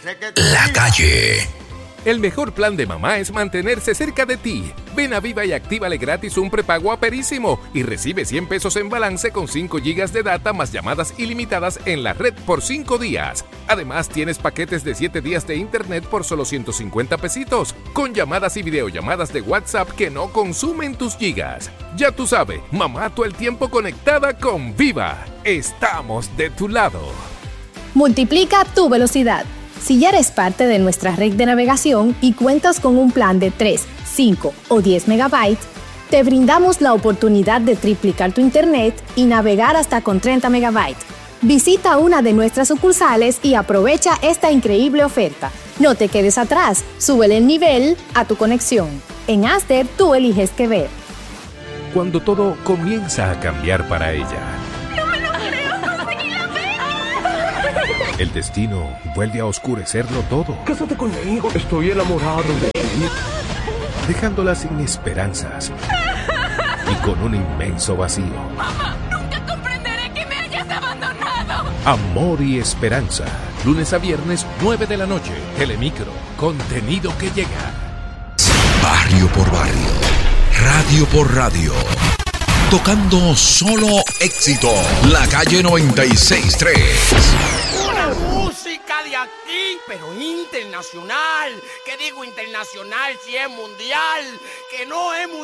La Calle. El mejor plan de mamá es mantenerse cerca de ti. Ven a Viva y actívale gratis un prepago aperísimo y recibe 100 pesos en balance con 5 gigas de data más llamadas ilimitadas en la red por 5 días. Además, tienes paquetes de 7 días de internet por solo 150 pesitos, con llamadas y videollamadas de WhatsApp que no consumen tus gigas. Ya tú sabes, mamá todo el tiempo conectada con Viva. Estamos de tu lado. Multiplica tu velocidad. Si ya eres parte de nuestra red de navegación y cuentas con un plan de 3, 5 o 10 megabytes, te brindamos la oportunidad de triplicar tu internet y navegar hasta con 30 megabytes. Visita una de nuestras sucursales y aprovecha esta increíble oferta. No te quedes atrás, súbele el nivel a tu conexión. En Aster, tú eliges qué ver. Cuando todo comienza a cambiar para ella. El destino vuelve a oscurecerlo todo. Cásate conmigo, estoy enamorado de ti. Dejándola sin esperanzas y con un inmenso vacío. Mamá, nunca comprenderé que me hayas abandonado. Amor y esperanza. Lunes a viernes, 9 de la noche. Telemicro. Contenido que llega. Barrio por barrio. Radio por radio. Tocando solo éxito. La Calle 96.3. Música de aquí, pero internacional. ¿Qué digo internacional si es mundial? Que no es mundial.